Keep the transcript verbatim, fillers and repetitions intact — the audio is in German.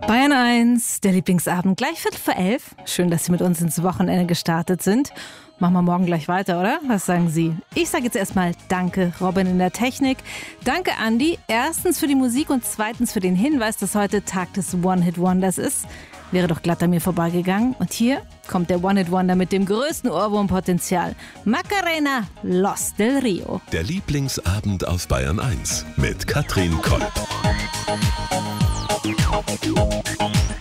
Bayern eins, der Lieblingsabend, gleich Viertel vor elf. Schön, dass Sie mit uns ins Wochenende gestartet sind. Machen wir morgen gleich weiter, oder? Was sagen Sie? Ich sage jetzt erstmal Danke, Robin in der Technik. Danke, Andi. Erstens für die Musik und zweitens für den Hinweis, dass heute Tag des One-Hit-Wonders ist. Wäre doch glatt an mir vorbeigegangen. Und hier kommt der One-Hit-Wonder mit dem größten Ohrwurmpotenzial. Macarena, Los del Rio. Der Lieblingsabend auf Bayern eins mit Katrin Kolb.